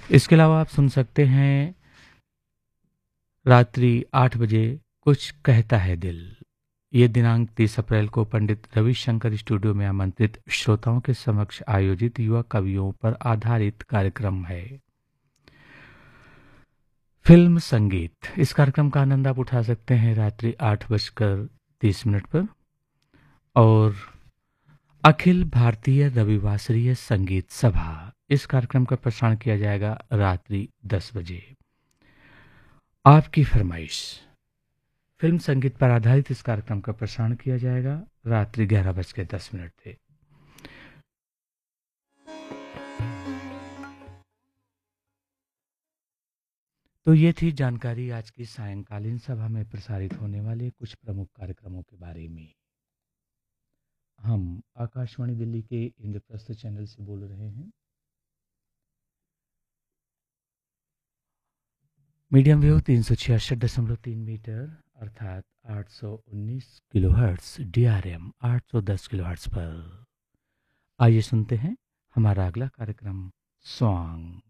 इसके अलावा आप सुन सकते हैं रात्रि 8 बजे कुछ कहता है दिल। ये दिनांक 30 अप्रैल को पंडित रविशंकर स्टूडियो में आमंत्रित श्रोताओं के समक्ष आयोजित युवा कवियों पर आधारित कार्यक्रम है। फिल्म संगीत, इस कार्यक्रम का आनंद आप उठा सकते हैं रात्रि 8:30 पर। और अखिल भारतीय रविवासरीय संगीत सभा, इस कार्यक्रम का प्रसारण किया जाएगा रात्रि 10 बजे। आपकी फरमाइश, फिल्म संगीत पर आधारित इस कार्यक्रम का प्रसारण किया जाएगा रात्रि 11:10 से। तो ये थी जानकारी आज की सायंकालीन सभा में प्रसारित होने वाले कुछ प्रमुख कार्यक्रमों के बारे में। हम आकाशवाणी दिल्ली के इंद्रप्रस्थ चैनल से बोल रहे हैं। मीडियम वेव 366.3 मीटर अर्थात 819 किलोहर्ट्ज, DRM 810 किलोहर्ट्ज पर। आइए सुनते हैं हमारा अगला कार्यक्रम, सॉन्ग।